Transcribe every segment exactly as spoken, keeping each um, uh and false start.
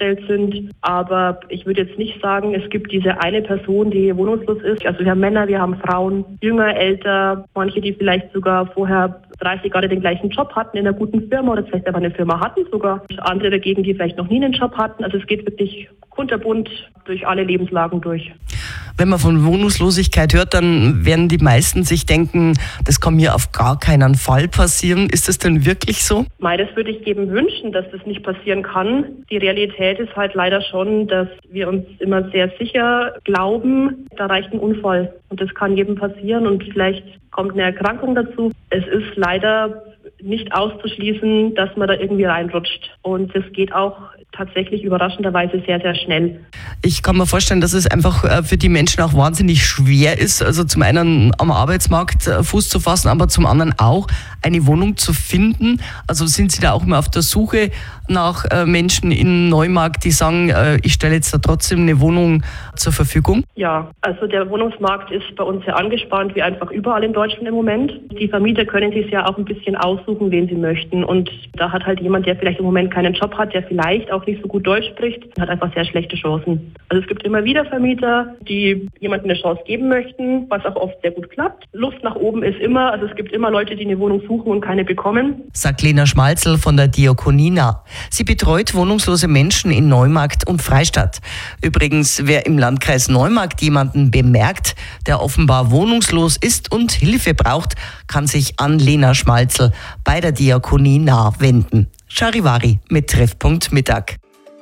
aufgestellt sind. Aber ich würde jetzt nicht sagen, es gibt diese eine Person, die wohnungslos ist. Also wir haben Männer, wir haben Frauen, jünger, älter, manche, die vielleicht sogar vorher dreißig Jahre den gleichen Job hatten in einer guten Firma oder vielleicht einfach eine Firma hatten sogar. Andere dagegen, die vielleicht noch nie einen Job hatten. Also es geht wirklich kunterbunt durch alle Lebenslagen durch. Wenn man von Wohnungslosigkeit hört, dann werden die meisten sich denken, das kann mir auf gar keinen Fall passieren. Ist das denn wirklich so? Mei, das würde ich jedem wünschen, dass das nicht passieren kann. Die Realität ist halt leider schon, dass wir uns immer sehr sicher glauben, da reicht ein Unfall. Und das kann jedem passieren und vielleicht kommt eine Erkrankung dazu. Es ist leider nicht auszuschließen, dass man da irgendwie reinrutscht. Und das geht auch tatsächlich überraschenderweise sehr, sehr schnell. Ich kann mir vorstellen, dass es einfach für die Menschen auch wahnsinnig schwer ist, also zum einen am Arbeitsmarkt Fuß zu fassen, aber zum anderen auch eine Wohnung zu finden. Also sind Sie da auch mal auf der Suche nach Menschen in Neumarkt, die sagen, ich stelle jetzt da trotzdem eine Wohnung zur Verfügung? Ja, also der Wohnungsmarkt ist bei uns sehr angespannt, wie einfach überall in Deutschland im Moment. Die Vermieter können sich ja auch ein bisschen aussuchen, wen sie möchten. Und da hat halt jemand, der vielleicht im Moment keinen Job hat, der vielleicht auch nicht so gut Deutsch spricht, hat einfach sehr schlechte Chancen. Also es gibt immer wieder Vermieter, die jemandem eine Chance geben möchten, was auch oft sehr gut klappt. Luft nach oben ist immer, also es gibt immer Leute, die eine Wohnung suchen und keine bekommen. Sagt Lena Schmalzl von der Diakonie nah. Sie betreut wohnungslose Menschen in Neumarkt und Freistadt. Übrigens, wer im Landkreis Neumarkt jemanden bemerkt, der offenbar wohnungslos ist und Hilfe braucht, kann sich an Lena Schmalzl bei der Diakonie nah wenden. Charivari mit Treffpunkt Mittag.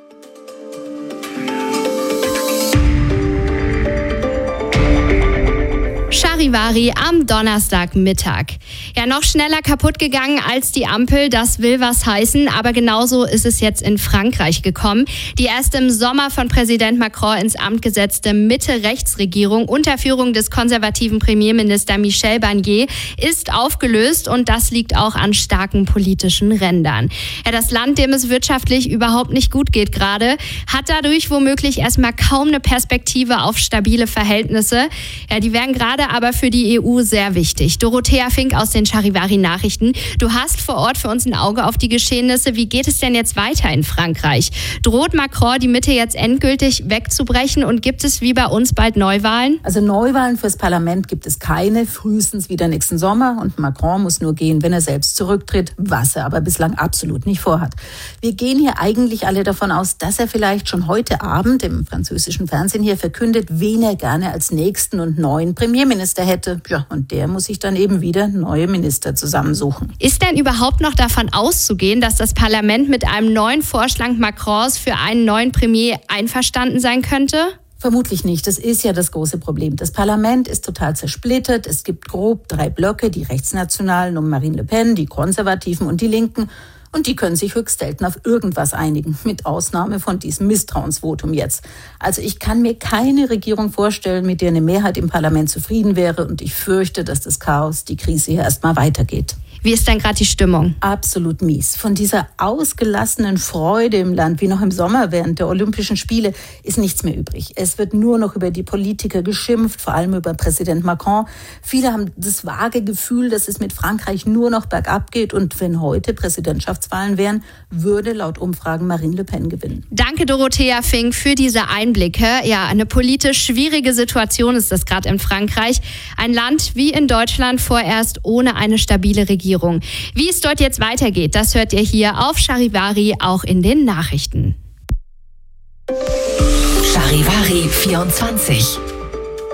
Charivari am Donnerstagmittag. Ja, noch schneller kaputt gegangen als die Ampel, das will was heißen, aber genauso ist es jetzt in Frankreich gekommen. Die erst im Sommer von Präsident Macron ins Amt gesetzte Mitte-Rechts-Regierung unter Führung des konservativen Premierministers Michel Barnier ist aufgelöst und das liegt auch an starken politischen Rändern. Ja, das Land, dem es wirtschaftlich überhaupt nicht gut geht gerade, hat dadurch womöglich erstmal kaum eine Perspektive auf stabile Verhältnisse. Ja, die werden gerade aber für die E U sehr wichtig. Dorothea Fink aus den Charivari-Nachrichten. Du hast vor Ort für uns ein Auge auf die Geschehnisse. Wie geht es denn jetzt weiter in Frankreich? Droht Macron, die Mitte jetzt endgültig wegzubrechen und gibt es wie bei uns bald Neuwahlen? Also Neuwahlen fürs Parlament gibt es keine, frühestens wieder nächsten Sommer. Und Macron muss nur gehen, wenn er selbst zurücktritt, was er aber bislang absolut nicht vorhat. Wir gehen hier eigentlich alle davon aus, dass er vielleicht schon heute Abend im französischen Fernsehen hier verkündet, wen er gerne als nächsten und neuen Premierminister hätte. Ja, und der muss sich dann eben wieder neue Minister zusammensuchen. Ist denn überhaupt noch davon auszugehen, dass das Parlament mit einem neuen Vorschlag Macrons für einen neuen Premier einverstanden sein könnte? Vermutlich nicht. Das ist ja das große Problem. Das Parlament ist total zersplittert. Es gibt grob drei Blöcke, die Rechtsnationalen um Marine Le Pen, die Konservativen und die Linken. Und die können sich höchst selten auf irgendwas einigen, mit Ausnahme von diesem Misstrauensvotum jetzt. Also ich kann mir keine Regierung vorstellen, mit der eine Mehrheit im Parlament zufrieden wäre. Und ich fürchte, dass das Chaos, die Krise hier erstmal weitergeht. Wie ist denn gerade die Stimmung? Absolut mies. Von dieser ausgelassenen Freude im Land, wie noch im Sommer während der Olympischen Spiele, ist nichts mehr übrig. Es wird nur noch über die Politiker geschimpft, vor allem über Präsident Macron. Viele haben das vage Gefühl, dass es mit Frankreich nur noch bergab geht. Und wenn heute Präsidentschaftswahlen wären, würde laut Umfragen Marine Le Pen gewinnen. Danke, Dorothea Fink, für diese Einblicke. Ja, eine politisch schwierige Situation ist das gerade in Frankreich. Ein Land wie in Deutschland vorerst ohne eine stabile Regierung. Wie es dort jetzt weitergeht, das hört ihr hier auf Charivari, auch in den Nachrichten. Charivari vierundzwanzig